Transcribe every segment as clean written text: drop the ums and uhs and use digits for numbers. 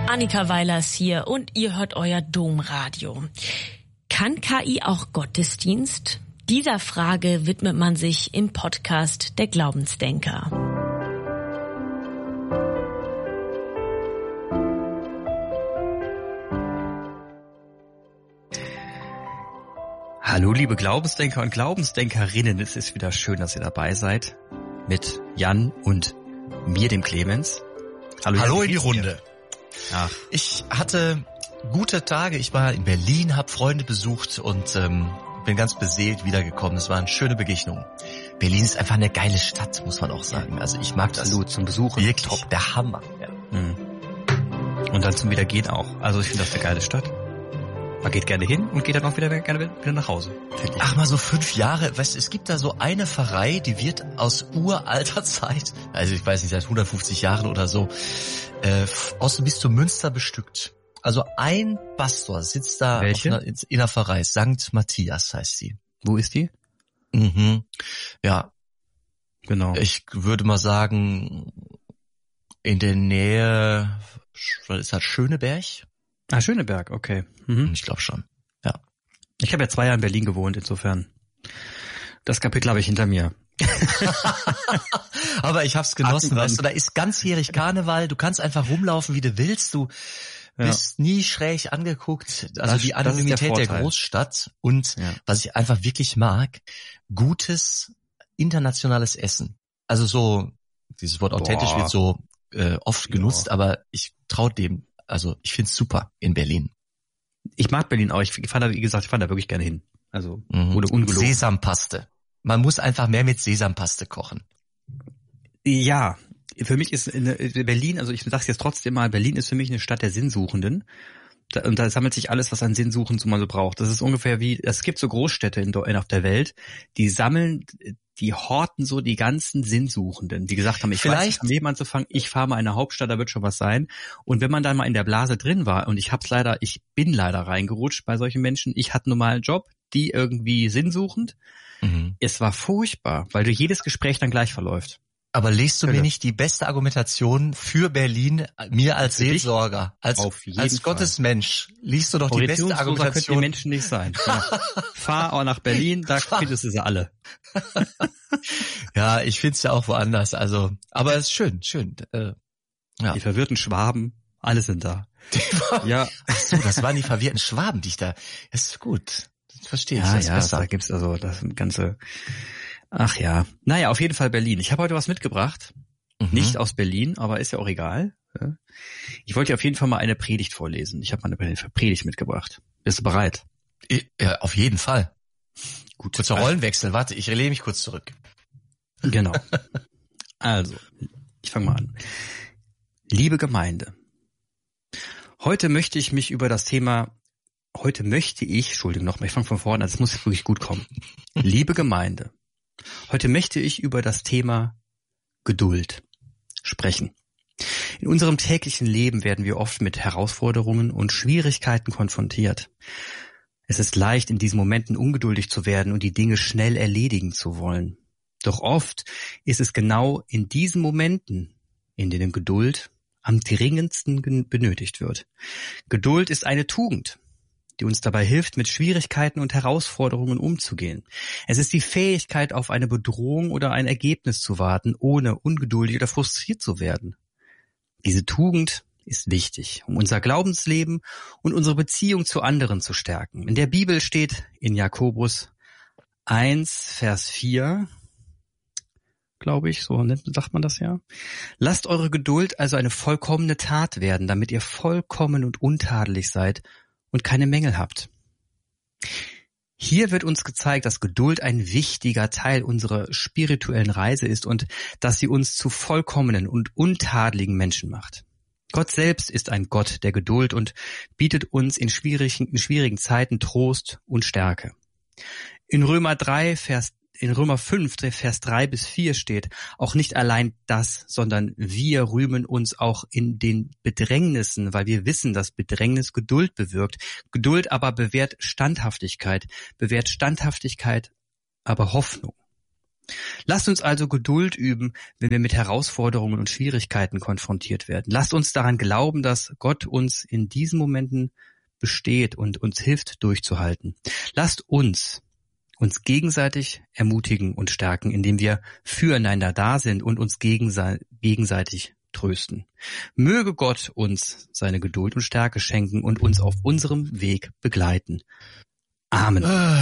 Annika Weilers hier und ihr hört euer Domradio. Kann KI auch Gottesdienst? Dieser Frage widmet man sich im Podcast der Glaubensdenker. Hallo liebe Glaubensdenker und Glaubensdenkerinnen, es ist wieder schön, dass ihr dabei seid mit Jan und mir, dem Clemens. Hallo in die Runde. Ach. Ich hatte gute Tage, ich war in Berlin, habe Freunde besucht und bin ganz beseelt wiedergekommen. Es war eine schöne Begegnung. Berlin ist einfach eine geile Stadt, muss man auch sagen. Also ich mag das. Absolut, zum Besuchen. Wirklich top, der Hammer. Ja. Und dann zum Wiedergehen auch. Also ich finde das eine geile Stadt. Man geht gerne hin und geht dann auch wieder gerne wieder nach Hause. Ach, mal so 5 Jahre. Weißt du, es gibt da so eine Pfarrei, die wird aus uralter Zeit, also ich weiß nicht, seit 150 Jahren oder so, aus dem Bistum Münster bestückt. Also ein Pastor sitzt da in der Pfarrei. Sankt Matthias heißt sie. Wo ist die? Ja. Genau. Ich würde mal sagen, in der Nähe, was ist das, Schöneberg? Ah, Schöneberg, okay. Ich glaube schon, ja. Ich habe ja 2 Jahre in Berlin gewohnt, insofern. Das Kapitel habe ich hinter mir. Aber ich hab's genossen, weißt du, da ist ganzjährig Karneval, du kannst einfach rumlaufen, wie du willst, du bist nie schräg angeguckt, also die Anonymität der Großstadt und was ich einfach wirklich mag, gutes internationales Essen. Also so, dieses Wort authentisch wird so oft genutzt, aber ich traue dem, also ich find's super in Berlin. Ich mag Berlin auch, ich fahre da wirklich gerne hin. Also, oder ungelogen. Sesampaste. Man muss einfach mehr mit Sesampaste kochen. Ja, für mich ist Berlin, also ich sag's jetzt trotzdem mal, Berlin ist für mich eine Stadt der Sinnsuchenden. Und da sammelt sich alles, was an Sinnsuchen man so braucht. Das ist ungefähr wie, es gibt so Großstädte auf der Welt, die horten so die ganzen Sinnsuchenden, die gesagt haben, ich weiß nicht, mit wem anzufangen, ich fahre mal in der Hauptstadt, da wird schon was sein. Und wenn man dann mal in der Blase drin war, und ich bin leider reingerutscht bei solchen Menschen, ich hatte einen normalen Job, die irgendwie sinnsuchend. Es war furchtbar, weil jedes Gespräch dann gleich verläuft. Aber liest du mir nicht die beste Argumentation für Berlin, mir als Seelsorger, als Gottesmensch, liest du doch die beste Argumentation. Könnten die Menschen nicht sein. Ja. Fahr auch nach Berlin, da findest du sie alle. Ja, ich find's ja auch woanders, also, aber es ist schön. Ja. Die verwirrten Schwaben, alle sind da. Ja. Ach so, das waren die verwirrten Schwaben, die ich da, das ist gut. Das verstehe ich. Ja, da gibt's also das ganze. Ach ja. Naja, auf jeden Fall Berlin. Ich habe heute was mitgebracht. Nicht aus Berlin, aber ist ja auch egal. Ich wollte dir auf jeden Fall mal eine Predigt vorlesen. Ich habe mal eine Predigt mitgebracht. Bist du bereit? Ja, auf jeden Fall. Gut. Kurzer Rollenwechsel. Warte, ich lehne mich kurz zurück. Genau. Also, ich fange mal an. Liebe Gemeinde, heute möchte ich, Entschuldigung nochmal, ich fange von vorne an, das muss wirklich gut kommen. Liebe Gemeinde, heute möchte ich über das Thema Geduld sprechen. In unserem täglichen Leben werden wir oft mit Herausforderungen und Schwierigkeiten konfrontiert. Es ist leicht, in diesen Momenten ungeduldig zu werden und die Dinge schnell erledigen zu wollen. Doch oft ist es genau in diesen Momenten, in denen Geduld am dringendsten benötigt wird. Geduld ist eine Tugend, die uns dabei hilft, mit Schwierigkeiten und Herausforderungen umzugehen. Es ist die Fähigkeit, auf eine Bedrohung oder ein Ergebnis zu warten, ohne ungeduldig oder frustriert zu werden. Diese Tugend ist wichtig, um unser Glaubensleben und unsere Beziehung zu anderen zu stärken. In der Bibel steht in Jakobus 1, Vers 4, glaube ich, so sagt man das ja. Lasst eure Geduld also eine vollkommene Tat werden, damit ihr vollkommen und untadelig seid und keine Mängel habt. Hier wird uns gezeigt, dass Geduld ein wichtiger Teil unserer spirituellen Reise ist und dass sie uns zu vollkommenen und untadeligen Menschen macht. Gott selbst ist ein Gott der Geduld und bietet uns in schwierigen Zeiten Trost und Stärke. In Römer 5, Vers 3 bis 4 steht, auch nicht allein das, sondern wir rühmen uns auch in den Bedrängnissen, weil wir wissen, dass Bedrängnis Geduld bewirkt. Geduld aber bewährt Standhaftigkeit aber Hoffnung. Lasst uns also Geduld üben, wenn wir mit Herausforderungen und Schwierigkeiten konfrontiert werden. Lasst uns daran glauben, dass Gott uns in diesen Momenten besteht und uns hilft, durchzuhalten. Lasst uns gegenseitig ermutigen und stärken, indem wir füreinander da sind und uns gegenseitig trösten. Möge Gott uns seine Geduld und Stärke schenken und uns auf unserem Weg begleiten. Amen.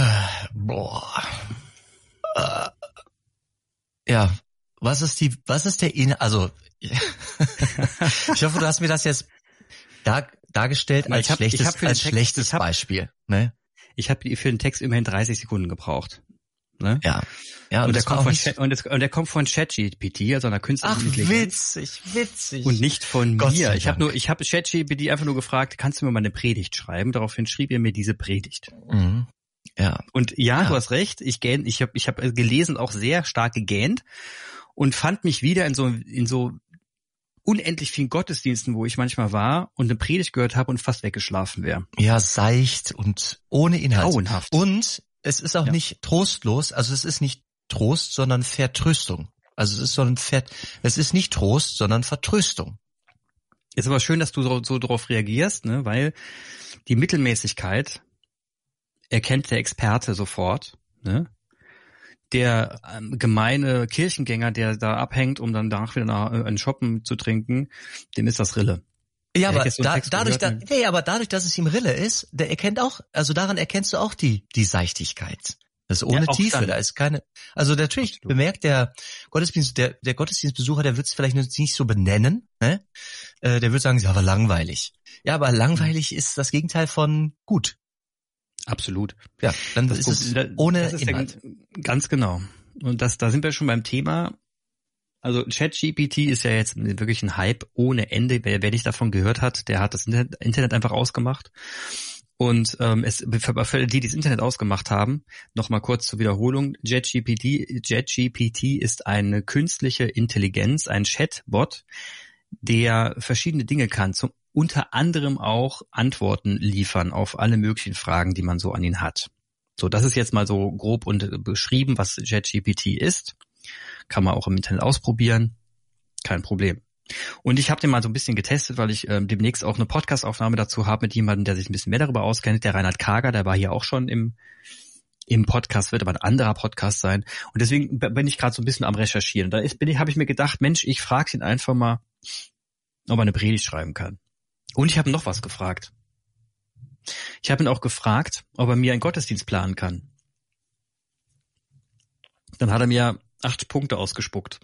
Ja, was ist der also ich hoffe, du hast mir das jetzt dargestellt als schlechtes Beispiel, ne? Ich habe für den Text immerhin 30 Sekunden gebraucht. Ne? Ja. Und der kommt von ChatGPT, also einer künstlichen Intelligenz. Witzig. Und nicht von mir. Ich habe ChatGPT einfach nur gefragt, kannst du mir mal eine Predigt schreiben? Daraufhin schrieb er mir diese Predigt. Mhm. Ja. Und ja, du hast recht. Ich habe gelesen, auch sehr stark gegähnt und fand mich wieder in so unendlich vielen Gottesdiensten, wo ich manchmal war und eine Predigt gehört habe und fast weggeschlafen wäre. Ja, seicht und ohne Inhalt. Grauenhaft. Und es ist auch nicht trostlos, also es ist nicht Trost, sondern Vertröstung. Also es ist nicht Trost, sondern Vertröstung. Ist aber schön, dass du so darauf reagierst, ne, weil die Mittelmäßigkeit erkennt der Experte sofort, ne? Der gemeine Kirchengänger, der da abhängt, um dann danach wieder einen Shoppen zu trinken, dem ist das Rille. Ja, aber dadurch, dass es ihm Rille ist, daran erkennst du auch die Seichtigkeit. Das ist ohne Tiefe, da ist keine, also natürlich bemerkt der Gottesdienstbesucher, der wird es vielleicht nicht so benennen, ne? Der wird sagen, ja, aber langweilig. Ja, aber langweilig ist das Gegenteil von gut. Absolut. Ja, dann ist es ohne Inhalt. Ganz genau. Und da sind wir schon beim Thema. Also ChatGPT ist ja jetzt wirklich ein Hype ohne Ende. Wer nicht davon gehört hat, der hat das Internet einfach ausgemacht. Und für alle, die das Internet ausgemacht haben, nochmal kurz zur Wiederholung. ChatGPT ist eine künstliche Intelligenz, ein Chatbot, der verschiedene Dinge kann, unter anderem auch Antworten liefern auf alle möglichen Fragen, die man so an ihn hat. So, das ist jetzt mal so grob und beschrieben, was ChatGPT ist. Kann man auch im Internet ausprobieren. Kein Problem. Und ich habe den mal so ein bisschen getestet, weil ich demnächst auch eine Podcast-Aufnahme dazu habe mit jemandem, der sich ein bisschen mehr darüber auskennt. Der Reinhard Kager, der war hier auch schon im Podcast, wird aber ein anderer Podcast sein. Und deswegen bin ich gerade so ein bisschen am Recherchieren. Da habe ich mir gedacht, Mensch, ich frage ihn einfach mal, ob er eine Predigt schreiben kann. Und ich habe noch was gefragt. Ich habe ihn auch gefragt, ob er mir einen Gottesdienst planen kann. Dann hat er mir 8 Punkte ausgespuckt.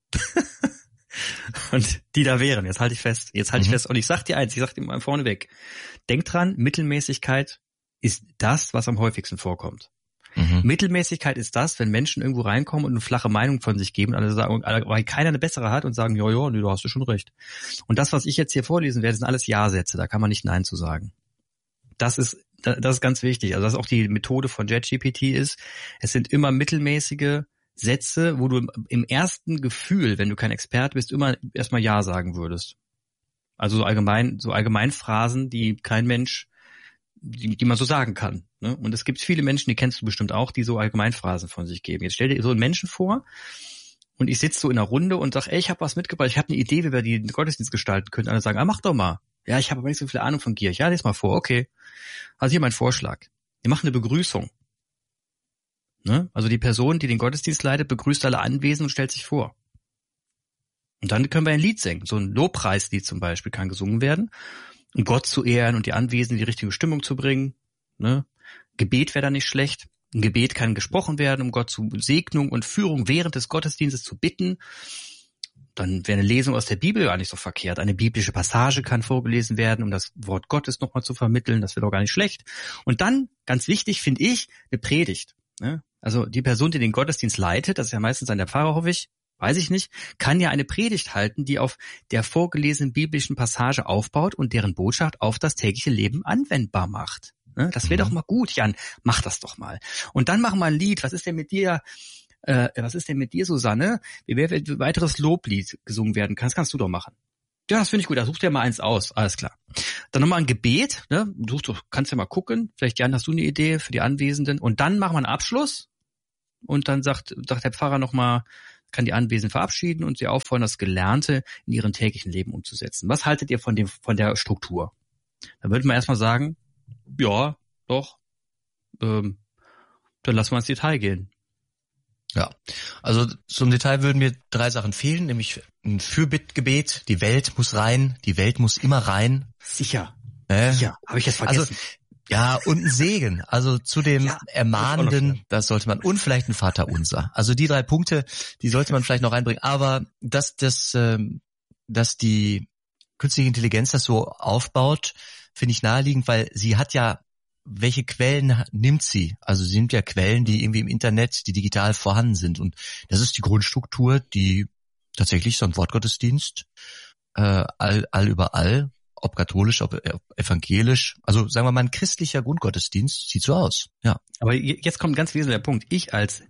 Und die da wären, jetzt halte ich fest. Und ich sag dir eins, ich sag dir mal vorneweg. Denk dran, Mittelmäßigkeit ist das, was am häufigsten vorkommt. Mhm. Mittelmäßigkeit ist das, wenn Menschen irgendwo reinkommen und eine flache Meinung von sich geben, weil keiner eine bessere hat und sagen, ja, nee, du hast schon recht. Und das, was ich jetzt hier vorlesen werde, sind alles Ja-Sätze, da kann man nicht Nein zu sagen. Das ist ganz wichtig. Also das ist auch die Methode von ChatGPT ist. Es sind immer mittelmäßige Sätze, wo du im ersten Gefühl, wenn du kein Experte bist, immer erstmal Ja sagen würdest. Also so Allgemeinphrasen, die kein Mensch, die man so sagen kann. Ne? Und es gibt viele Menschen, die kennst du bestimmt auch, die so Allgemeinphrasen von sich geben. Jetzt stell dir so einen Menschen vor und ich sitze so in einer Runde und sag, ich habe was mitgebracht, ich habe eine Idee, wie wir den Gottesdienst gestalten können. Alle sagen, mach doch mal. Ja, ich habe aber nicht so viel Ahnung von Kirche. Ja, lies mal vor, okay. Also hier mein Vorschlag. Wir machen eine Begrüßung. Ne? Also die Person, die den Gottesdienst leitet, begrüßt alle Anwesenden und stellt sich vor. Und dann können wir ein Lied singen. So ein Lobpreislied zum Beispiel kann gesungen werden, um Gott zu ehren und die Anwesenden in die richtige Stimmung zu bringen. Ne? Gebet wäre da nicht schlecht. Ein Gebet kann gesprochen werden, um Gott zu Segnung und Führung während des Gottesdienstes zu bitten. Dann wäre eine Lesung aus der Bibel gar nicht so verkehrt. Eine biblische Passage kann vorgelesen werden, um das Wort Gottes nochmal zu vermitteln. Das wäre doch gar nicht schlecht. Und dann, ganz wichtig, finde ich, eine Predigt. Ne? Also die Person, die den Gottesdienst leitet, das ist ja meistens der Pfarrer, hoffe ich, weiß ich nicht, kann ja eine Predigt halten, die auf der vorgelesenen biblischen Passage aufbaut und deren Botschaft auf das tägliche Leben anwendbar macht. Ne? Das wäre doch mal gut, Jan, mach das doch mal. Und dann mach mal ein Lied. Was ist denn mit dir, Susanne? Wie wäre ein weiteres Loblied gesungen werden kann? Das kannst du doch machen. Ja, das finde ich gut. Da such dir mal eins aus. Alles klar. Dann nochmal ein Gebet. Ne? Du kannst ja mal gucken. Vielleicht, Jan, hast du eine Idee für die Anwesenden. Und dann machen wir einen Abschluss. und dann sagt der Pfarrer nochmal, kann die Anwesenden verabschieden und sie auffordern, das Gelernte in ihrem täglichen Leben umzusetzen. Was haltet ihr von der Struktur? Da würde man erstmal sagen, ja, doch, dann lassen wir ins Detail gehen. Ja, also zum Detail würden mir 3 Sachen fehlen, nämlich ein Fürbittgebet, die Welt muss rein, die Welt muss immer rein. Sicher, habe ich jetzt vergessen. Also, ja, und ein Segen, also zu dem Ermahnenden, das sollte man, und vielleicht ein Vaterunser. Also die 3 Punkte, die sollte man vielleicht noch reinbringen, aber dass die künstliche Intelligenz das so aufbaut, finde ich naheliegend, weil sie hat ja, welche Quellen nimmt sie? Also sie nimmt ja Quellen, die irgendwie im Internet, die digital vorhanden sind, und das ist die Grundstruktur, die tatsächlich so ein Wortgottesdienst überall, ob katholisch, ob evangelisch, also sagen wir mal ein christlicher Grundgottesdienst sieht so aus, ja. Aber jetzt kommt ein ganz wesentlicher Punkt. Ich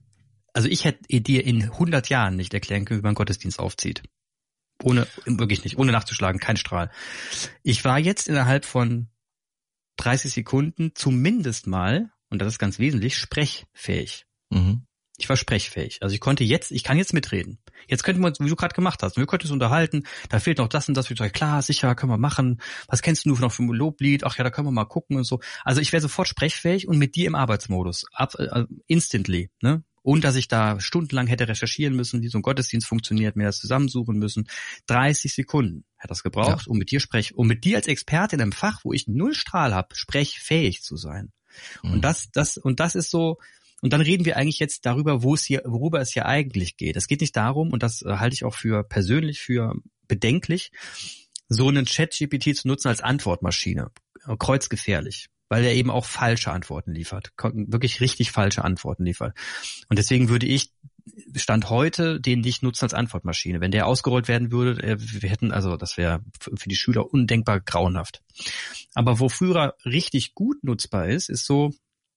hätte dir in 100 Jahren nicht erklären können, wie man Gottesdienst aufzieht. Wirklich nicht, ohne nachzuschlagen, kein Strahl. Ich war jetzt innerhalb von 30 Sekunden zumindest mal, und das ist ganz wesentlich, sprechfähig. Mhm. Ich war sprechfähig. Also ich kann jetzt mitreden. Jetzt könnten wir uns, wie du gerade gemacht hast, wir könnten uns unterhalten, da fehlt noch das und das. Ich sage, klar, sicher, können wir machen. Was kennst du noch für ein Loblied? Ach ja, da können wir mal gucken und so. Also ich wäre sofort sprechfähig und mit dir im Arbeitsmodus. Instantly, ne? Und dass ich da stundenlang hätte recherchieren müssen, wie so ein Gottesdienst funktioniert, mir das zusammensuchen müssen. 30 Sekunden hat das gebraucht, um mit dir als Expertin im Fach, wo ich null Strahl habe, sprechfähig zu sein. Mhm. Und das ist so. Und dann reden wir eigentlich jetzt darüber, worüber es hier eigentlich geht. Es geht nicht darum, und das halte ich auch persönlich für bedenklich, so einen ChatGPT zu nutzen als Antwortmaschine. Kreuzgefährlich. Weil er eben auch falsche Antworten liefert. Wirklich richtig falsche Antworten liefert. Und deswegen würde ich Stand heute den nicht nutzen als Antwortmaschine. Wenn der ausgerollt werden würde, das wäre für die Schüler undenkbar grauenhaft. Aber wo früher richtig gut nutzbar ist so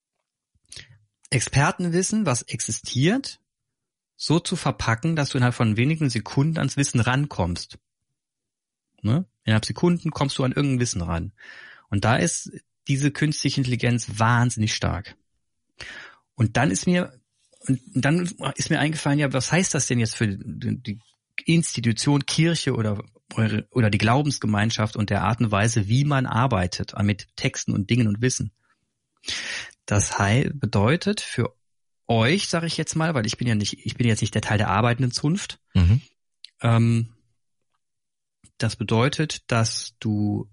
Expertenwissen, was existiert, so zu verpacken, dass du innerhalb von wenigen Sekunden ans Wissen rankommst. Ne? Innerhalb Sekunden kommst du an irgendein Wissen ran. Und da ist diese künstliche Intelligenz wahnsinnig stark. Und dann ist mir eingefallen, ja, was heißt das denn jetzt für die Institution Kirche oder die Glaubensgemeinschaft und der Art und Weise, wie man arbeitet mit Texten und Dingen und Wissen? Das bedeutet für euch, sage ich jetzt mal, weil ich bin jetzt nicht der Teil der arbeitenden Zunft. Mhm. Das bedeutet, dass du,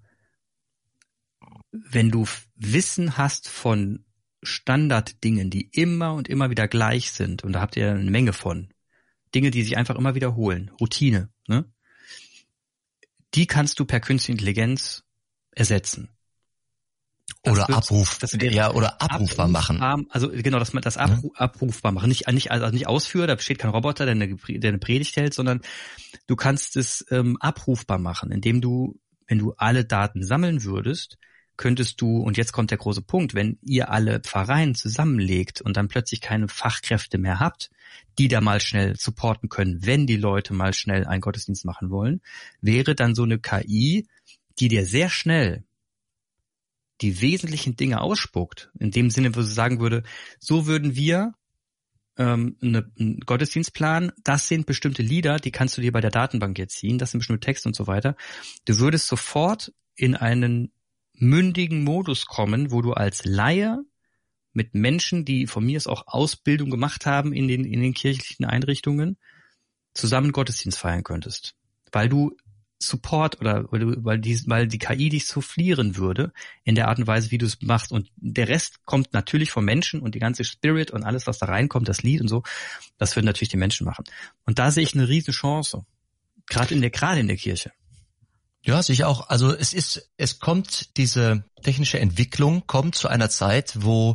wenn du Wissen hast von Standarddingen, die immer und immer wieder gleich sind, und da habt ihr eine Menge von, Dinge, die sich einfach immer wiederholen, Routine, ne? Die kannst du per künstliche Intelligenz ersetzen. Oder abrufbar machen. Also genau, dass man das abrufbar machen. Nicht ausführen, da steht kein Roboter, der eine Predigt hält, sondern du kannst es abrufbar machen, indem du, wenn du alle Daten sammeln würdest, könntest du, und jetzt kommt der große Punkt, wenn ihr alle Pfarreien zusammenlegt und dann plötzlich keine Fachkräfte mehr habt, die da mal schnell supporten können, wenn die Leute mal schnell einen Gottesdienst machen wollen, wäre dann so eine KI, die dir sehr schnell die wesentlichen Dinge ausspuckt, in dem Sinne, wo sie sagen würde, so würden wir einen Gottesdienst planen, das sind bestimmte Lieder, die kannst du dir bei der Datenbank jetzt ziehen, das sind bestimmte Texte und so weiter. Du würdest sofort in einen mündigen Modus kommen, wo du als Laie mit Menschen, die von mir aus auch Ausbildung gemacht haben in den kirchlichen Einrichtungen, zusammen Gottesdienst feiern könntest. Weil du Support weil die KI dich soufflieren würde in der Art und Weise, wie du es machst. Und der Rest kommt natürlich vom Menschen, und die ganze Spirit und alles, was da reinkommt, das Lied und so, das würden natürlich die Menschen machen. Und da sehe ich eine riesen Chance. Gerade in der Kirche. Ja, sicher auch. Also diese technische Entwicklung kommt zu einer Zeit, wo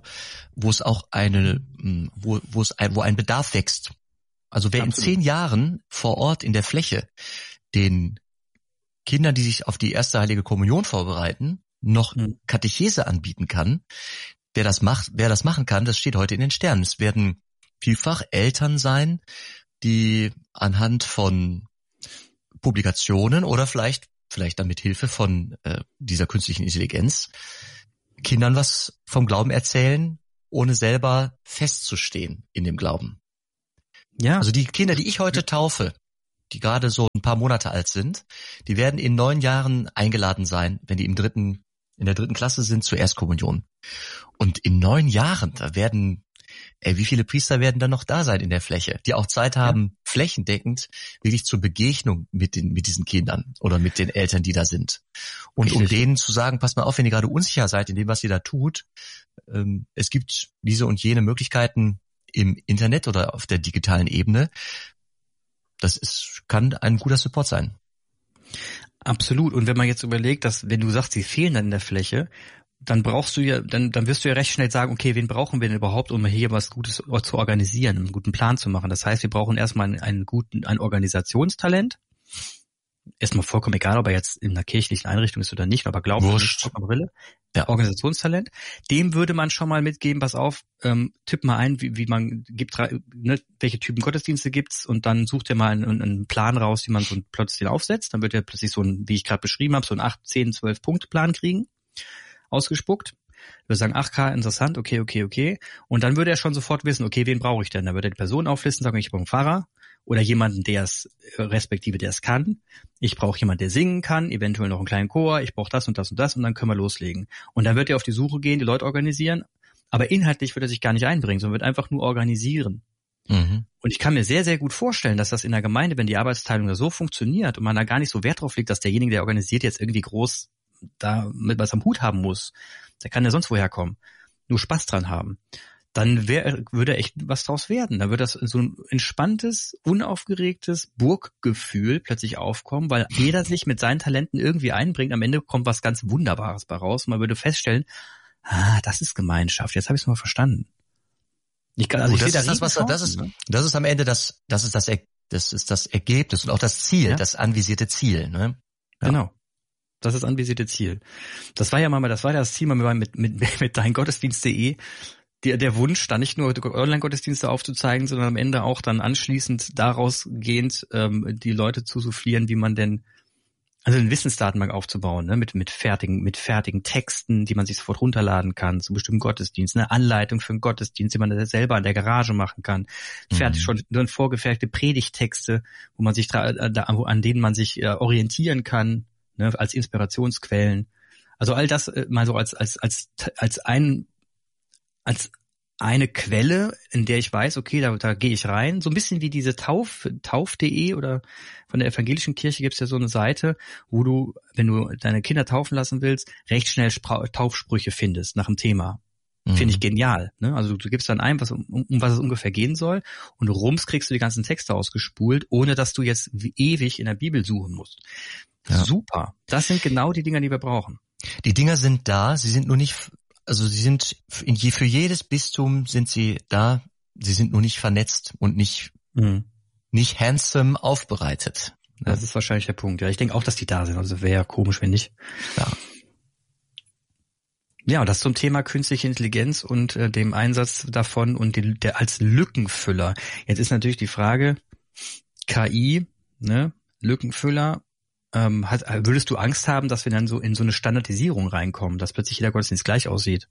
ein Bedarf wächst. Also wer Absolut. In 10 Jahren vor Ort in der Fläche den Kindern, die sich auf die erste Heilige Kommunion vorbereiten, noch Katechese anbieten kann, wer das machen kann, das steht heute in den Sternen. Es werden vielfach Eltern sein, die anhand von Publikationen oder vielleicht dann mit Hilfe von dieser künstlichen Intelligenz Kindern was vom Glauben erzählen ohne selber festzustehen in dem Glauben. Ja. Also die Kinder, die ich heute taufe, die gerade so ein paar Monate alt sind, die werden in 9 Jahren eingeladen sein, wenn die in der 3. Klasse sind, zur Erstkommunion. Und in 9 Jahren, da werden, wie viele Priester werden dann noch da sein in der Fläche, die auch Zeit haben, flächendeckend wirklich zur Begegnung mit diesen Kindern oder mit den Eltern, die da sind. Und um denen zu sagen, passt mal auf, wenn ihr gerade unsicher seid in dem, was ihr da tut, es gibt diese und jene Möglichkeiten im Internet oder auf der digitalen Ebene. Kann ein guter Support sein. Absolut. Und wenn man jetzt überlegt, dass, wenn du sagst, sie fehlen dann in der Fläche, dann brauchst du ja, dann wirst du ja recht schnell sagen, okay, wen brauchen wir denn überhaupt, um hier was Gutes zu organisieren, einen guten Plan zu machen. Das heißt, wir brauchen erstmal ein Organisationstalent. Erstmal vollkommen egal, ob er jetzt in einer kirchlichen Einrichtung ist oder nicht, aber glaubt nicht, Brille. Ja. Organisationstalent. Dem würde man schon mal mitgeben, pass auf, tipp mal ein, wie man gibt, welche Typen Gottesdienste gibt's, und dann sucht ihr mal einen Plan raus, wie man so plötzlich aufsetzt. Dann wird er plötzlich so ein, wie ich gerade beschrieben habe, so einen 8, 10, 12 Punkte Plan kriegen, ausgespuckt. Wir sagen, 8K, interessant, okay. Und dann würde er schon sofort wissen, okay, wen brauche ich denn? Dann würde er die Person auflisten, sagen, ich brauche einen Pfarrer oder jemanden, der es kann. Ich brauche jemanden, der singen kann, eventuell noch einen kleinen Chor, ich brauche das und das und das, und dann können wir loslegen. Und dann wird er auf die Suche gehen, die Leute organisieren, aber inhaltlich wird er sich gar nicht einbringen, sondern wird einfach nur organisieren. Mhm. Und ich kann mir sehr, sehr gut vorstellen, dass das in der Gemeinde, wenn die Arbeitsteilung da so funktioniert und man da gar nicht so Wert drauf legt, dass derjenige, der organisiert, jetzt irgendwie groß da mit was am Hut haben muss, der kann ja sonst woher kommen, nur Spaß dran haben, dann würde echt was draus werden. Da würde das so ein entspanntes, unaufgeregtes Burggefühl plötzlich aufkommen, weil jeder sich mit seinen Talenten irgendwie einbringt. Am Ende kommt was ganz Wunderbares bei raus. Und man würde feststellen, das ist Gemeinschaft. Jetzt habe ich es mal verstanden. Das ist am Ende das ist das Ergebnis und auch das Ziel, das anvisierte Ziel. Ne? Ja. Genau. Das ist das anvisierte Ziel. Das war das Ziel mal mit deingottesdienst.de. Der Wunsch, da nicht nur Online-Gottesdienste aufzuzeigen, sondern am Ende auch dann anschließend daraus gehend die Leute zu soufflieren, wie man denn, also eine Wissensdatenbank aufzubauen, ne, mit fertigen Texten, die man sich sofort runterladen kann zu bestimmten Gottesdiensten, eine Anleitung für einen Gottesdienst, die man selber in der Garage machen kann, fertig schon vorgefertigte Predigttexte, wo man sich an denen man sich orientieren kann, ne, als Inspirationsquellen. Also all das mal so als eine Quelle, in der ich weiß, okay, da gehe ich rein. So ein bisschen wie diese tauf.de oder von der evangelischen Kirche gibt's ja so eine Seite, wo du, wenn du deine Kinder taufen lassen willst, recht schnell Taufsprüche findest nach dem Thema. Finde ich genial. Ne? Also du gibst dann ein, um was es ungefähr gehen soll, und rums kriegst du die ganzen Texte ausgespult, ohne dass du jetzt ewig in der Bibel suchen musst. Ja. Super. Das sind genau die Dinger, die wir brauchen. Die Dinger sind da, sie sind nur nicht... Also sie sind für jedes Bistum sind sie da, sie sind nur nicht vernetzt und nicht handsome aufbereitet. Das ist wahrscheinlich der Punkt. Ja, ich denke auch, dass die da sind. Also wäre ja komisch, wenn nicht. Ja, das zum Thema künstliche Intelligenz und dem Einsatz davon und der als Lückenfüller. Jetzt ist natürlich die Frage, KI, ne, Lückenfüller. Würdest du Angst haben, dass wir dann so in so eine Standardisierung reinkommen, dass plötzlich jeder Gottesdienst gleich aussieht?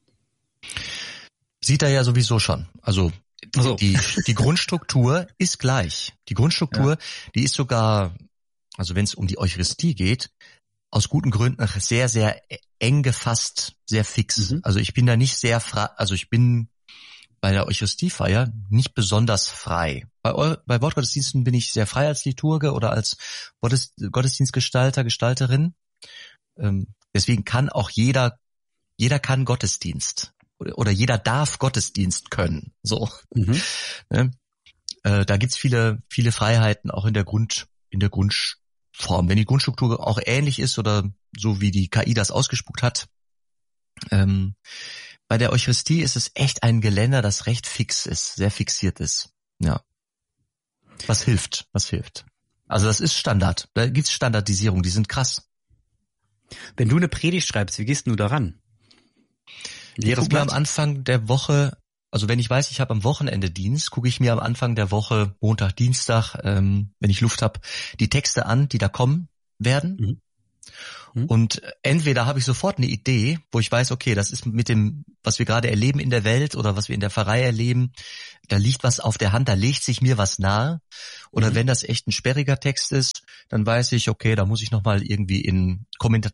Sieht er ja sowieso schon. Also die Grundstruktur ist gleich. Die Grundstruktur, die ist sogar, also wenn es um die Eucharistie geht, aus guten Gründen sehr, sehr eng gefasst, sehr fix. Also ich bin da nicht sehr ich bin bei der Eucharistiefeier nicht besonders frei. Bei Wortgottesdiensten bin ich sehr frei als Liturge oder als Gottesdienstgestalter, Gestalterin. Deswegen kann auch jeder kann Gottesdienst oder jeder darf Gottesdienst können. So. Da gibt's viele, viele Freiheiten auch in der Grundform. Wenn die Grundstruktur auch ähnlich ist oder so wie die KI das ausgespuckt hat. Bei der Eucharistie ist es echt ein Geländer, das recht fix ist, sehr fixiert ist. Ja. Was hilft? Also das ist Standard. Da gibt's Standardisierung, die sind krass. Wenn du eine Predigt schreibst, wie gehst du daran? Ich gucke mir am Anfang der Woche, also wenn ich weiß, ich habe am Wochenende Dienst, gucke ich mir am Anfang der Woche, Montag, Dienstag, wenn ich Luft habe, die Texte an, die da kommen werden. Und entweder habe ich sofort eine Idee, wo ich weiß, okay, das ist mit dem, was wir gerade erleben in der Welt oder was wir in der Pfarrei erleben, da liegt was auf der Hand, da legt sich mir was nahe. Oder wenn das echt ein sperriger Text ist, dann weiß ich, okay, da muss ich nochmal irgendwie in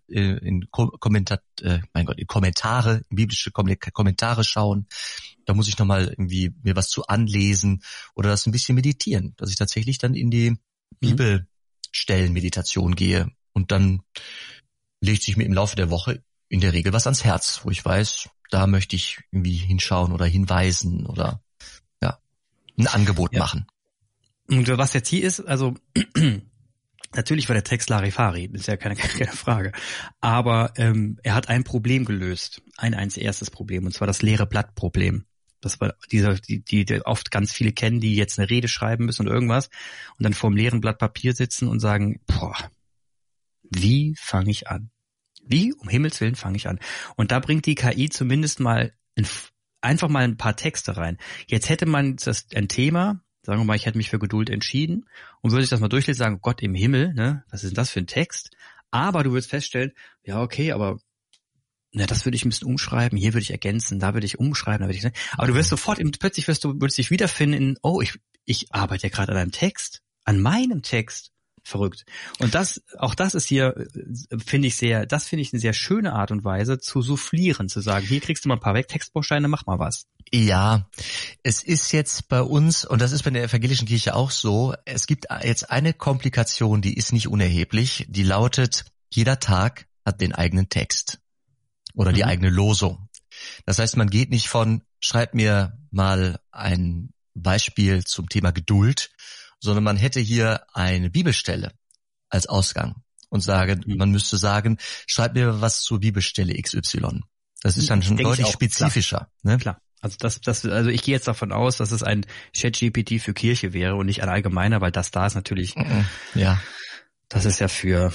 Kommentare, in biblische Kommentare schauen. Da muss ich nochmal irgendwie mir was zu anlesen oder das ein bisschen meditieren, dass ich tatsächlich dann in die Bibelstellenmeditation gehe und dann legt sich mir im Laufe der Woche in der Regel was ans Herz, wo ich weiß, da möchte ich irgendwie hinschauen oder hinweisen oder ein Angebot machen. Und was jetzt hier ist, also natürlich war der Text Larifari, ist ja keine Frage, aber er hat ein Problem gelöst, ein erstes Problem, und zwar das leere Blatt-Problem. Das war die oft ganz viele kennen, die jetzt eine Rede schreiben müssen oder irgendwas und dann vor einem leeren Blatt Papier sitzen und sagen, wie fange ich an? Wie um Himmels Willen fange ich an? Und da bringt die KI zumindest mal einfach mal ein paar Texte rein. Jetzt hätte man ein Thema, sagen wir mal, ich hätte mich für Geduld entschieden und würde ich das mal durchlesen, sagen, Gott im Himmel, ne, was ist denn das für ein Text? Aber du würdest feststellen, ja okay, aber das würde ich ein bisschen umschreiben, hier würde ich ergänzen, da würde ich umschreiben, da würde ich, aber du wirst sofort, plötzlich würdest dich wiederfinden in, ich arbeite ja gerade an einem Text, an meinem Text. Verrückt. Und das ist hier, finde ich eine sehr schöne Art und Weise zu soufflieren, zu sagen, hier kriegst du mal ein paar Textbausteine, mach mal was. Ja, es ist jetzt bei uns, und das ist bei der evangelischen Kirche auch so, es gibt jetzt eine Komplikation, die ist nicht unerheblich, die lautet, jeder Tag hat den eigenen Text oder die eigene Losung. Das heißt, man geht nicht von, schreib mir mal ein Beispiel zum Thema Geduld, sondern man hätte hier eine Bibelstelle als Ausgang und man müsste sagen, schreib mir was zur Bibelstelle XY. Das ist dann schon deutlich spezifischer. Klar. Ne? Klar. Also ich gehe jetzt davon aus, dass es ein ChatGPT für Kirche wäre und nicht ein allgemeiner, weil das da ist natürlich, das ist ja für,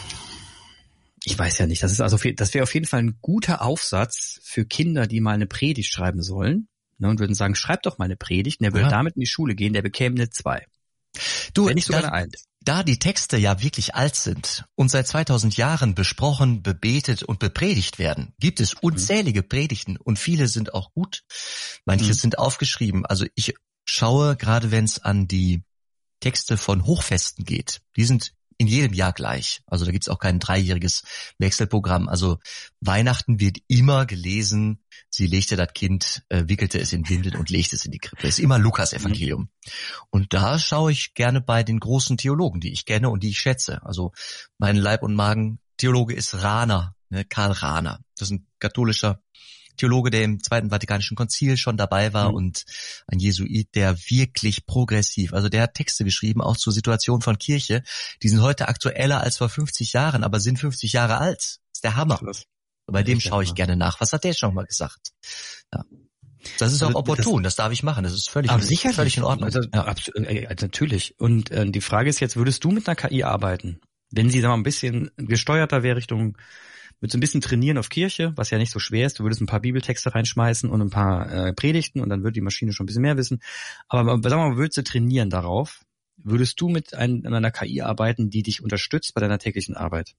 ich weiß ja nicht, das wäre auf jeden Fall ein guter Aufsatz für Kinder, die mal eine Predigt schreiben sollen, ne, und würden sagen, schreib doch mal eine Predigt, und der würde damit in die Schule gehen, der bekäme eine 2. Du, wenn nicht sogar eine 1. Da die Texte ja wirklich alt sind und seit 2000 Jahren besprochen, bebetet und bepredigt werden, gibt es unzählige Predigten und viele sind auch gut. Manche sind aufgeschrieben. Also ich schaue, gerade wenn es an die Texte von Hochfesten geht, die sind in jedem Jahr gleich. Also da gibt's auch kein 3-jähriges Wechselprogramm. Also Weihnachten wird immer gelesen, sie legte das Kind, wickelte es in Windeln und legte es in die Krippe. Ist immer Lukas-Evangelium. Und da schaue ich gerne bei den großen Theologen, die ich kenne und die ich schätze. Also mein Leib- und Magen-Theologe ist Rahner, Karl Rahner. Das ist ein katholischer Theologe, der im Zweiten Vatikanischen Konzil schon dabei war und ein Jesuit, der wirklich progressiv, also der hat Texte geschrieben, auch zur Situation von Kirche, die sind heute aktueller als vor 50 Jahren, aber sind 50 Jahre alt. Das ist der Hammer. Bei dem schaue ich gerne nach. Was hat der schon mal gesagt? Ja. Das ist auch opportun, das darf ich machen, das ist völlig in Ordnung. Also, natürlich. Und die Frage ist jetzt, würdest du mit einer KI arbeiten? Wenn sie da mal ein bisschen gesteuerter wäre Richtung, mit so ein bisschen trainieren auf Kirche, was ja nicht so schwer ist. Du würdest ein paar Bibeltexte reinschmeißen und ein paar Predigten und dann würde die Maschine schon ein bisschen mehr wissen. Aber sagen wir mal, würdest du trainieren darauf? Würdest du mit einer KI arbeiten, die dich unterstützt bei deiner täglichen Arbeit?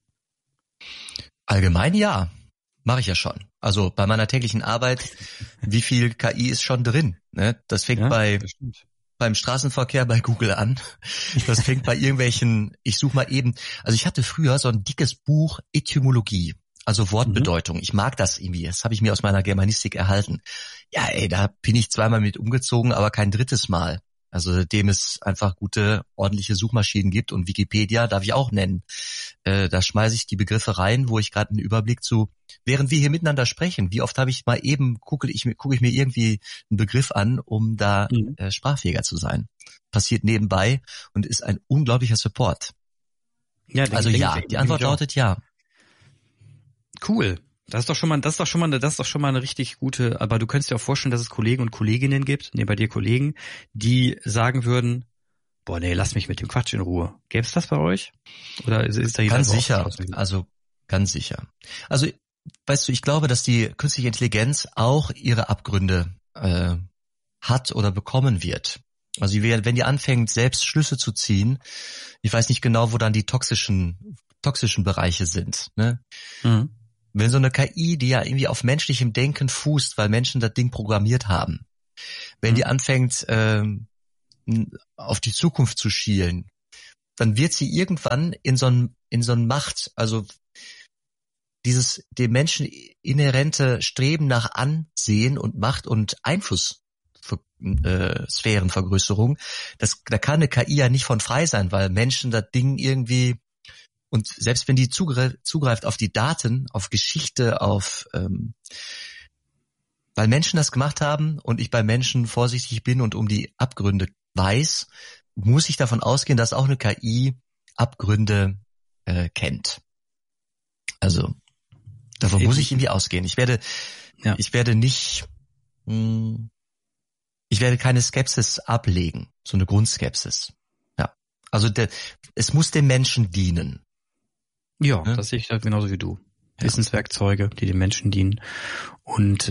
Allgemein ja, mache ich ja schon. Also bei meiner täglichen Arbeit, wie viel KI ist schon drin? Ne? Das fängt beim Straßenverkehr bei Google an. Das fängt bei irgendwelchen, ich suche mal eben, also ich hatte früher so ein dickes Buch Etymologie. Also Wortbedeutung. Ich mag das irgendwie. Das habe ich mir aus meiner Germanistik erhalten. Ja, da bin ich zweimal mit umgezogen, aber kein drittes Mal. Also seitdem es einfach gute, ordentliche Suchmaschinen gibt und Wikipedia darf ich auch nennen. Da schmeiße ich die Begriffe rein, wo ich gerade einen Überblick zu, während wir hier miteinander sprechen, wie oft habe ich mal eben, gucke ich mir irgendwie einen Begriff an, um da sprachfähiger zu sein. Passiert nebenbei und ist ein unglaublicher Support. Ja, also ja, die Antwort lautet ja. Cool. Das ist doch schon mal eine richtig gute, aber du könntest dir auch vorstellen, dass es Kollegen und Kolleginnen gibt, bei dir Kollegen, die sagen würden, boah, nee, lass mich mit dem Quatsch in Ruhe. Gäbe es das bei euch? Oder ist da jeder ganz sicher? Also, ganz sicher. Also, weißt du, ich glaube, dass die künstliche Intelligenz auch ihre Abgründe hat oder bekommen wird. Also wenn die anfängt, selbst Schlüsse zu ziehen, ich weiß nicht genau, wo dann die toxischen toxischen Bereiche sind. Ne? Mhm. Wenn so eine KI, die ja irgendwie auf menschlichem Denken fußt, weil Menschen das Ding programmiert haben, wenn die anfängt, auf die Zukunft zu schielen, dann wird sie irgendwann in so ein Macht, also dieses dem Menschen inhärente Streben nach Ansehen und Macht und Einflusssphärenvergrößerung, da kann eine KI ja nicht von frei sein, weil Menschen das Ding irgendwie, und selbst wenn die zugreift auf die Daten, auf Geschichte, weil Menschen das gemacht haben und ich bei Menschen vorsichtig bin und um die Abgründe weiß, muss ich davon ausgehen, dass auch eine KI Abgründe kennt. Also davon muss ich irgendwie ausgehen. Ich werde keine Skepsis ablegen, so eine Grundskepsis. Ja, also es muss dem Menschen dienen. Ja, ne? Das sehe ich genauso wie du. Ja. Wissenswerkzeuge, die dem Menschen dienen. Und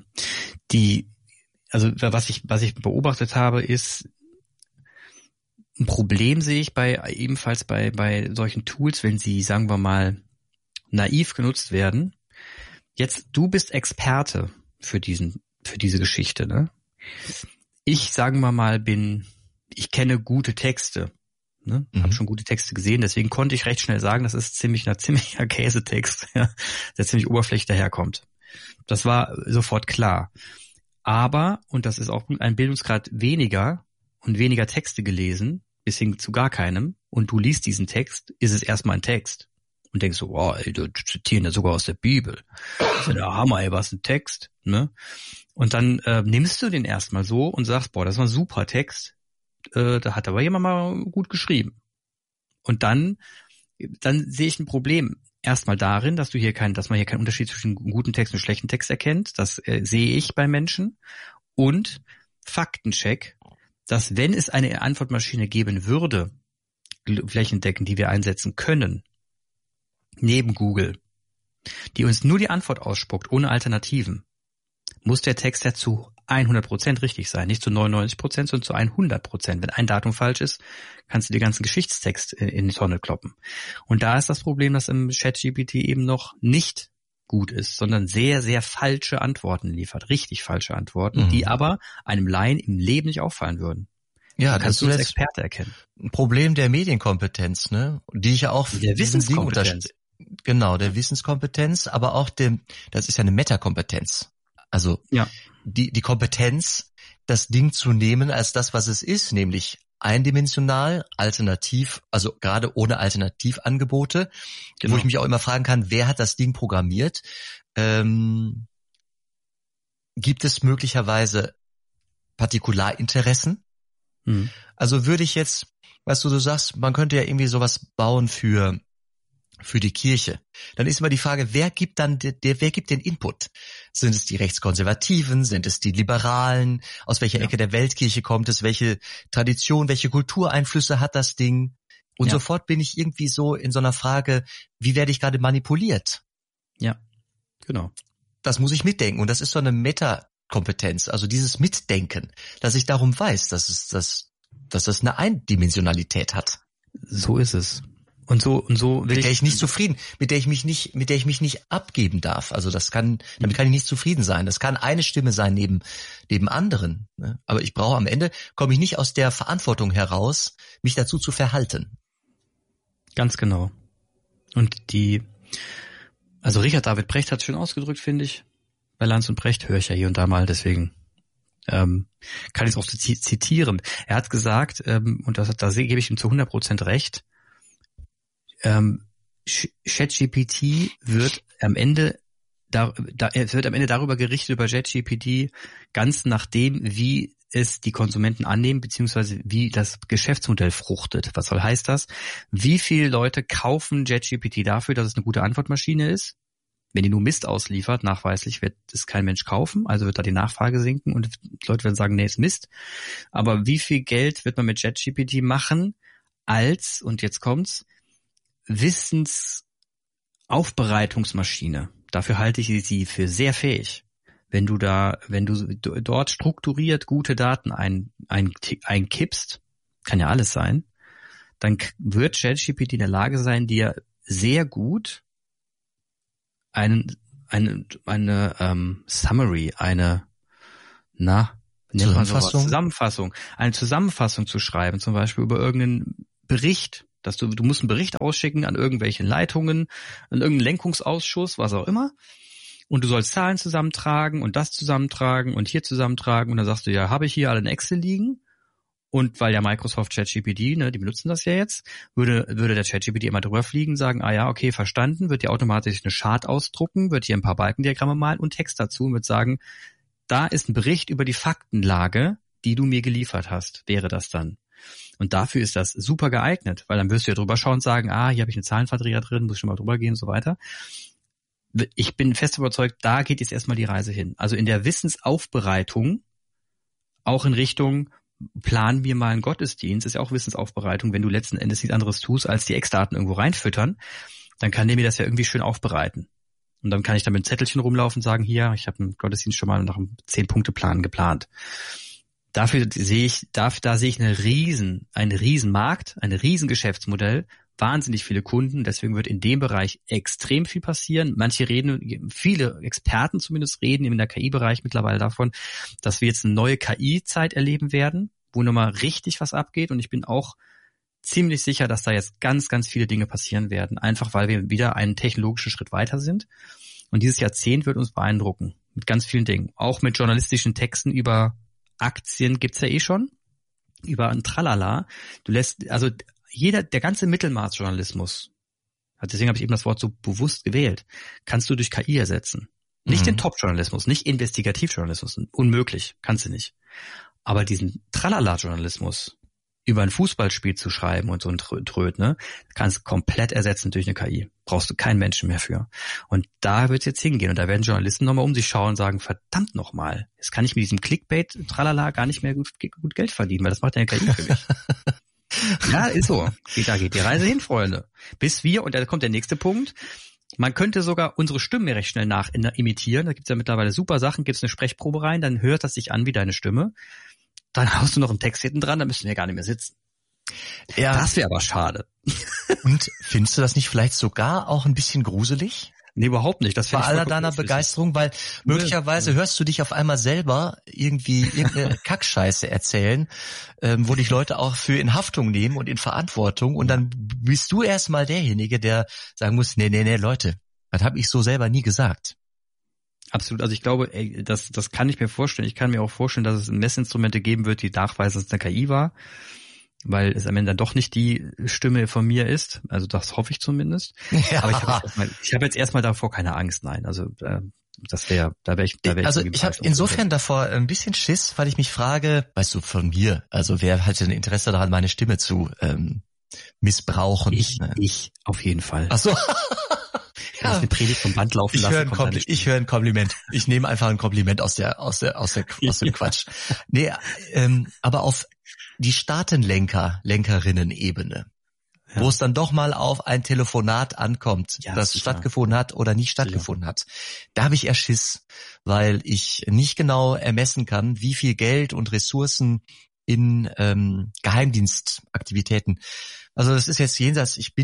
was ich beobachtet habe, ist ein Problem, sehe ich ebenfalls bei solchen Tools, wenn sie, sagen wir mal, naiv genutzt werden. Jetzt, du bist Experte für diese Geschichte, ne? Ich, sagen wir mal, ich kenne gute Texte, ne? Habe schon gute Texte gesehen, deswegen konnte ich recht schnell sagen, das ist ein ziemlicher Käsetext, ja, der ziemlich oberflächlich daherkommt. Das war sofort klar. Aber, und das ist auch ein Bildungsgrad weniger Texte gelesen, bis hin zu gar keinem, und du liest diesen Text, ist es erstmal ein Text. Und denkst so, wow, ey, du zitieren ja sogar aus der Bibel. Das ist ja der Hammer, ey, was ein Text, ne? Und dann nimmst du den erstmal so und sagst, boah, das war ein super Text, da hat aber jemand mal gut geschrieben. Und dann sehe ich ein Problem erstmal darin, dass man hier keinen Unterschied zwischen guten Text und schlechten Text erkennt. Das sehe ich bei Menschen. Und Faktencheck, dass wenn es eine Antwortmaschine geben würde, flächendeckend, die wir einsetzen können, neben Google, die uns nur die Antwort ausspuckt, ohne Alternativen, muss der Text ja zu 100% richtig sein, nicht zu 99%, sondern zu 100%. Wenn ein Datum falsch ist, kannst du den ganzen Geschichtstext in die Tonne kloppen. Und da ist das Problem, dass im ChatGPT eben noch nicht gut ist, sondern sehr, sehr falsche Antworten liefert, richtig falsche Antworten, die aber einem Laien im Leben nicht auffallen würden. Ja, kannst du als Experte erkennen. Ein Problem der Medienkompetenz, ne? Die ich ja auch der Wissenskompetenz. Genau, der Wissenskompetenz, aber auch das ist ja eine Metakompetenz. Also ja. Die Kompetenz, das Ding zu nehmen als das, was es ist, nämlich eindimensional, alternativ, also gerade ohne Alternativangebote, wo ich mich auch immer fragen kann, wer hat das Ding programmiert? Gibt es möglicherweise Partikularinteressen? Also würde ich jetzt, weißt du sagst, man könnte ja irgendwie sowas bauen für die Kirche. Dann ist immer die Frage, wer gibt den Input? Sind es die Rechtskonservativen? Sind es die Liberalen? Aus welcher Ecke der Weltkirche kommt es? Welche Tradition, welche Kultureinflüsse hat das Ding? Und sofort bin ich irgendwie so in so einer Frage, wie werde ich gerade manipuliert? Ja, genau. Das muss ich mitdenken. Und das ist so eine Metakompetenz, also dieses Mitdenken, dass ich darum weiß, dass das eine Eindimensionalität hat. So ist es. Und so mit der ich nicht zufrieden, mit der ich mich nicht abgeben darf. Also damit kann ich nicht zufrieden sein. Das kann eine Stimme sein neben anderen. Ne? Aber am Ende komme ich nicht aus der Verantwortung heraus, mich dazu zu verhalten. Ganz genau. Und also Richard David Brecht hat es schön ausgedrückt, finde ich. Bei Lanz und Brecht höre ich ja hier und da mal, deswegen kann ich es auch zitieren. Er hat gesagt, und da gebe ich ihm zu 100% recht, ChatGPT wird am Ende darüber gerichtet über ChatGPT ganz nach dem, wie es die Konsumenten annehmen, beziehungsweise wie das Geschäftsmodell fruchtet. Was heißt das? Wie viele Leute kaufen ChatGPT dafür, dass es eine gute Antwortmaschine ist? Wenn die nur Mist ausliefert, nachweislich wird es kein Mensch kaufen, also wird da die Nachfrage sinken und Leute werden sagen, nee, ist Mist. Aber wie viel Geld wird man mit ChatGPT machen als, und jetzt kommt's, Wissensaufbereitungsmaschine. Dafür halte ich sie für sehr fähig. Wenn du dort strukturiert gute Daten einkippst, kann ja alles sein, dann wird ChatGPT in der Lage sein, dir sehr gut eine Summary, eine Zusammenfassung zu schreiben, zum Beispiel über irgendeinen Bericht, dass du musst einen Bericht ausschicken an irgendwelche Leitungen, an irgendeinen Lenkungsausschuss, was auch immer. Und du sollst Zahlen zusammentragen und das zusammentragen und hier zusammentragen. Und dann sagst du, ja, habe ich hier alle in Excel liegen. Und weil ja Microsoft ChatGPT, ne, die benutzen das ja jetzt, würde der ChatGPT immer drüber fliegen, sagen, ah ja, okay, verstanden, wird dir automatisch eine Chart ausdrucken, wird hier ein paar Balkendiagramme malen und Text dazu und wird sagen, da ist ein Bericht über die Faktenlage, die du mir geliefert hast, wäre das dann. Und dafür ist das super geeignet, weil dann wirst du ja drüber schauen und sagen, hier habe ich einen Zahlenverdreher drin, muss ich schon mal drüber gehen und so weiter. Ich bin fest überzeugt, da geht jetzt erstmal die Reise hin. Also in der Wissensaufbereitung, auch in Richtung, planen wir mal einen Gottesdienst, ist ja auch Wissensaufbereitung, wenn du letzten Endes nichts anderes tust, als die Eckdaten irgendwo reinfüttern, dann kann der mir das ja irgendwie schön aufbereiten. Und dann kann ich da mit einem Zettelchen rumlaufen und sagen, hier, ich habe einen Gottesdienst schon mal nach einem 10-Punkte-Plan geplant. Da sehe ich einen riesen Markt, ein riesen Geschäftsmodell, wahnsinnig viele Kunden, deswegen wird in dem Bereich extrem viel passieren. Viele Experten zumindest reden in der KI-Bereich mittlerweile davon, dass wir jetzt eine neue KI-Zeit erleben werden, wo nochmal richtig was abgeht, und ich bin auch ziemlich sicher, dass da jetzt ganz, ganz viele Dinge passieren werden, einfach weil wir wieder einen technologischen Schritt weiter sind. Und dieses Jahrzehnt wird uns beeindrucken mit ganz vielen Dingen. Auch mit journalistischen Texten über Aktien gibt's ja schon, über ein Tralala. Der ganze Mittelmaßjournalismus, deswegen habe ich eben das Wort so bewusst gewählt, kannst du durch KI ersetzen. Nicht den Top-Journalismus, nicht Investigativjournalismus, unmöglich, kannst du nicht. Aber diesen Tralala-Journalismus über ein Fußballspiel zu schreiben und so ein Tröd, ne, kannst komplett ersetzen durch eine KI. Brauchst du keinen Menschen mehr für. Und da wird es jetzt hingehen. Und da werden Journalisten nochmal um sich schauen und sagen, verdammt nochmal, jetzt kann ich mit diesem Clickbait-Tralala gar nicht mehr gut Geld verdienen, weil das macht ja eine KI für mich. Ja, ist so. Da geht die Reise hin, Freunde. Und da kommt der nächste Punkt, man könnte sogar unsere Stimmen recht schnell imitieren. Da gibt's ja mittlerweile super Sachen, gibt's eine Sprechprobe rein, dann hört das sich an wie deine Stimme. Dann haust du noch einen Text hinten dran, dann müssen wir gar nicht mehr sitzen. Ja. Das wäre aber schade. Und findest du das nicht vielleicht sogar auch ein bisschen gruselig? Nee, überhaupt nicht. Das bei aller deiner Begeisterung, weil möglicherweise hörst du dich auf einmal selber irgendeine Kackscheiße erzählen, wo dich Leute auch für in Haftung nehmen und in Verantwortung, und dann bist du erstmal derjenige, der sagen muss, nee, Leute, das habe ich so selber nie gesagt. Absolut, also ich glaube, das kann ich mir vorstellen. Ich kann mir auch vorstellen, dass es Messinstrumente geben wird, die nachweisen, dass es eine KI war, weil es am Ende dann doch nicht die Stimme von mir ist. Also das hoffe ich zumindest. Ja. Aber ich habe jetzt erstmal davor keine Angst, nein. Also da wäre ich. Also ich habe insofern davor ein bisschen Schiss, weil ich mich frage, weißt du, von mir, also wer hat denn Interesse daran, meine Stimme zu missbrauchen? Ich auf jeden Fall. Ach so. Ja, eine Predigt vom Band laufen lassen. Ich höre ein Kompliment. Ich nehme einfach ein Kompliment aus dem Quatsch. Nee, aber auf die Lenkerinnen-Ebene, wo es dann doch mal auf ein Telefonat ankommt, das stattgefunden hat oder nicht stattgefunden hat. Da habe ich eher Schiss, weil ich nicht genau ermessen kann, wie viel Geld und Ressourcen in Geheimdienstaktivitäten. Also das ist jetzt jenseits, ich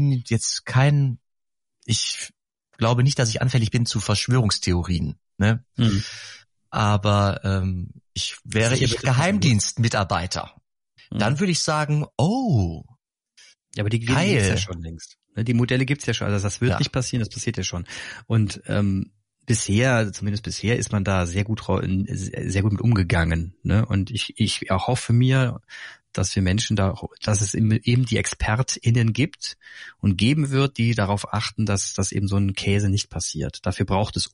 glaube nicht, dass ich anfällig bin zu Verschwörungstheorien, ne? Aber ich wäre Geheimdienstmitarbeiter. Dann würde ich sagen, ja, aber die gibt's ja schon längst. Die Modelle gibt's ja schon, also das wird nicht passieren, das passiert ja schon. Und zumindest bisher ist man da sehr gut mit umgegangen, ne? Und ich erhoffe mir, dass wir Menschen dass es eben die ExpertInnen gibt und geben wird, die darauf achten, dass das eben so ein Käse nicht passiert. Dafür braucht es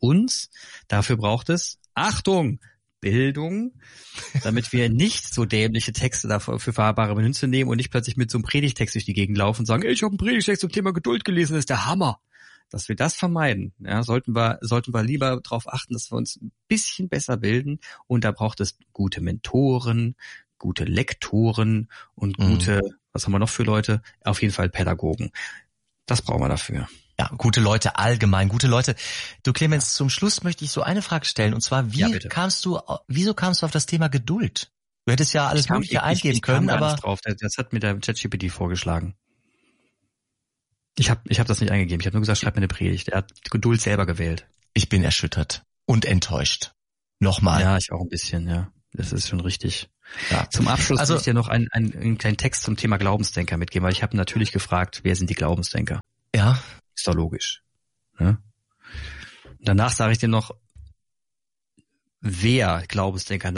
Achtung, Bildung, damit wir nicht so dämliche Texte dafür für fahrbare Münze nehmen und nicht plötzlich mit so einem Predigtext durch die Gegend laufen und sagen, ich habe einen Predigtext zum Thema Geduld gelesen, das ist der Hammer. Dass wir das vermeiden, ja, sollten wir lieber darauf achten, dass wir uns ein bisschen besser bilden, und da braucht es gute Mentoren, gute Lektoren und gute, was haben wir noch für Leute? Auf jeden Fall Pädagogen. Das brauchen wir dafür. Ja, gute Leute, allgemein gute Leute. Du Clemens, zum Schluss möchte ich so eine Frage stellen, und zwar, wieso kamst du auf das Thema Geduld? Du hättest ja alles Mögliche eingeben können, aber... Drauf. Das hat mir der ChatGPT vorgeschlagen. Ich hab das nicht eingegeben. Ich habe nur gesagt, schreib mir eine Predigt. Er hat Geduld selber gewählt. Ich bin erschüttert und enttäuscht. Nochmal. Ja, ich auch ein bisschen, ja. Das ist schon richtig. Ja. Zum Abschluss will ich dir noch einen kleinen Text zum Thema Glaubensdenker mitgeben, weil ich habe natürlich gefragt, wer sind die Glaubensdenker? Ja. Ist doch logisch. Ne? Danach sage ich dir noch, wer Glaubensdenker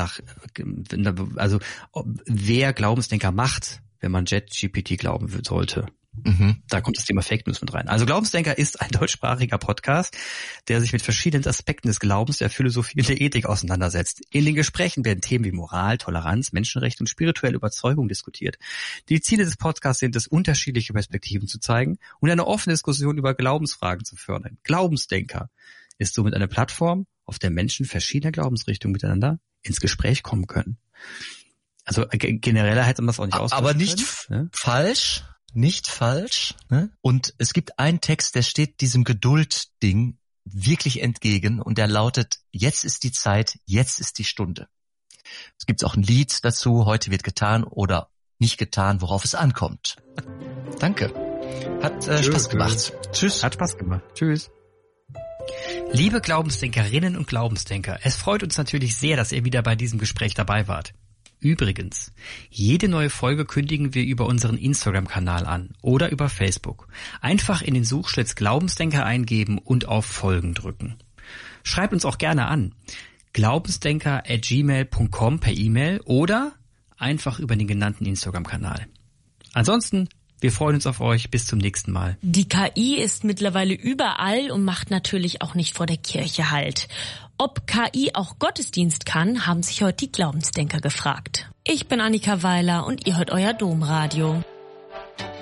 wer Glaubensdenker macht, wenn man ChatGPT glauben sollte. Da kommt das Thema Fake News mit rein. Also Glaubensdenker ist ein deutschsprachiger Podcast, der sich mit verschiedenen Aspekten des Glaubens, der Philosophie und der Ethik auseinandersetzt. In den Gesprächen werden Themen wie Moral, Toleranz, Menschenrechte und spirituelle Überzeugung diskutiert. Die Ziele des Podcasts sind es, unterschiedliche Perspektiven zu zeigen und eine offene Diskussion über Glaubensfragen zu fördern. Glaubensdenker ist somit eine Plattform, auf der Menschen verschiedener Glaubensrichtungen miteinander ins Gespräch kommen können. Also generell hätte man das auch nicht ausprobieren aber nicht falsch. Nicht falsch. Ne? Und es gibt einen Text, der steht diesem Geduld-Ding wirklich entgegen und der lautet, jetzt ist die Zeit, jetzt ist die Stunde. Es gibt auch ein Lied dazu, heute wird getan oder nicht getan, worauf es ankommt. Danke. Hat Spaß gemacht. Tschüss. Hat Spaß gemacht. Tschüss. Liebe Glaubensdenkerinnen und Glaubensdenker, es freut uns natürlich sehr, dass ihr wieder bei diesem Gespräch dabei wart. Übrigens, jede neue Folge kündigen wir über unseren Instagram-Kanal an oder über Facebook. Einfach in den Suchschlitz Glaubensdenker eingeben und auf Folgen drücken. Schreibt uns auch gerne an. glaubensdenker@gmail.com per E-Mail oder einfach über den genannten Instagram-Kanal. Ansonsten, wir freuen uns auf euch. Bis zum nächsten Mal. Die KI ist mittlerweile überall und macht natürlich auch nicht vor der Kirche Halt. Ob KI auch Gottesdienst kann, haben sich heute die Glaubensdenker gefragt. Ich bin Annika Weiler und ihr hört euer Domradio.